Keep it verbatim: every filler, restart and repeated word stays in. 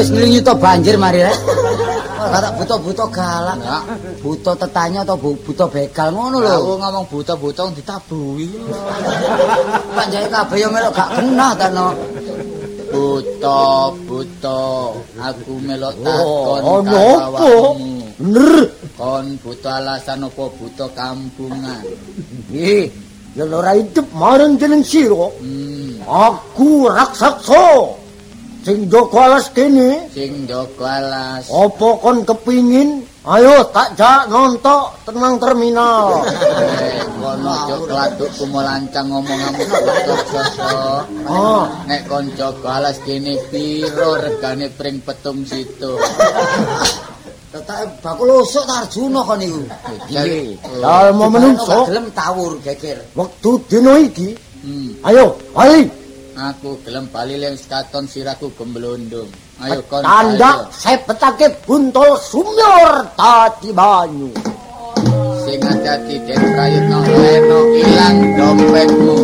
Wis nglingito banjir mari rek. Kata buta-buta galak. Buta tetanya atau buta begal ngono lho. Aku ngomong buta-buta ditabuhi. Panjake kabeh yo melok gak genah ta no. Buta, buta, aku melok takon oh, karo awakmu. Bener. Kon buta alasan apa buta kampungan? Nggih, yen ora idep marang jeneng sira. Hmm. Aku raksasa. Sing jaga alas kene. Sing jaga alas. Apa kon kepingin? Ayo tak jak nontok tenang terminal. Eh, kono aja kladukku molancang ngomonganmu sosok. Oh, nek kon jaga alas kene piro regane pring petung situ. Tetake bakul usuk ta Arjuna kon niku. Nggih. dalem menungso gelem tawur geger. wektu dina iki. Hmm. Ayo, bali. Aku gelem bali leng katon siraku gemblondong. Ayo kon. Tanda sepetake buntol sumur tadi banyu. Sing ati-ati Den Prayitna leno ilang dompetmu.